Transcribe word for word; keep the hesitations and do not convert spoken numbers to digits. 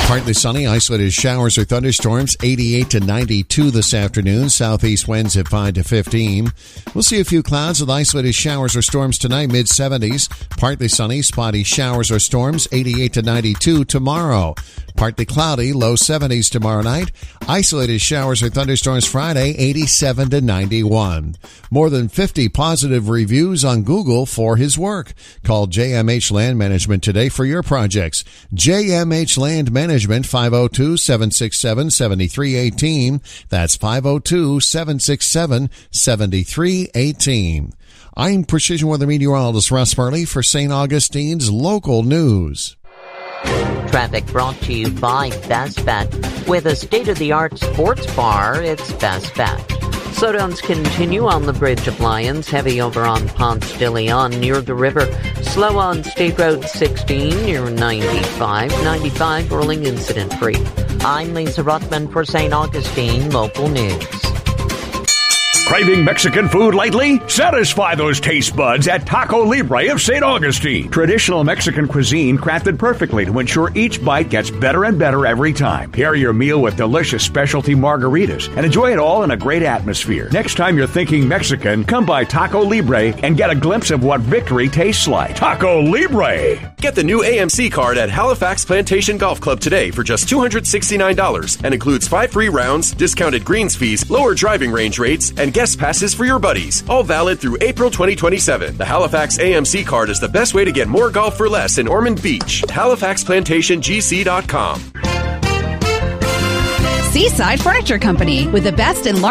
Partly sunny, isolated showers or thunderstorms, eighty-eight to ninety-two this afternoon. Southeast winds at five to fifteen. We'll see a few clouds with isolated showers or storms tonight, mid seventies. Partly sunny, spotty showers or storms, eighty-eight to ninety-two tomorrow. Partly cloudy, low seventies tomorrow night. Isolated showers or thunderstorms Friday, eighty-seven to ninety-one. More than fifty positive reviews on Google for his work. Call J M H Land Management today for your projects. J M H Land Management, five oh two, seven six seven, seven three one eight. That's five oh two, seven six seven, seven three one eight. I'm Precision Weather Meteorologist Russ Murley for Saint Augustine's Local News. Traffic brought to you by Best Bet. With a state-of-the-art sports bar, it's Best Bet. Slowdowns continue on the Bridge of Lions, heavy over on Ponce de Leon near the river, slow on State Road sixteen near ninety-five, ninety-five rolling incident-free. I'm Lisa Ruttman for Saint Augustine Local News. Craving Mexican food lately? Satisfy those taste buds at Taco Libre of Saint Augustine. Traditional Mexican cuisine crafted perfectly to ensure each bite gets better and better every time. Pair your meal with delicious specialty margaritas and enjoy it all in a great atmosphere. Next time you're thinking Mexican, come by Taco Libre and get a glimpse of what victory tastes like. Taco Libre! Get the new A M C card at Halifax Plantation Golf Club today for just two hundred sixty-nine dollars and includes five free rounds, discounted greens fees, lower driving range rates, and guest passes for your buddies. All valid through April twenty twenty-seven. The Halifax A M C card is the best way to get more golf for less in Ormond Beach. Halifax Plantation G C dot com. Seaside Furniture Company, with the best in large